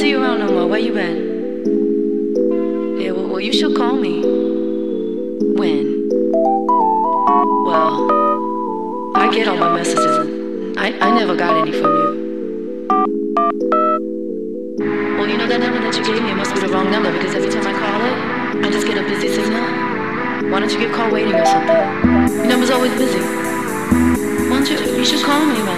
see you around no more. Where you been? Yeah, well, you should call me. When? Well, I get all my messages and I never got any from you. Well, you know that number that you gave me, it must be the wrong number because every time I call it, I just get a busy signal. Why don't you get call waiting or something? Your number's always busy. Why don't you should call me, man.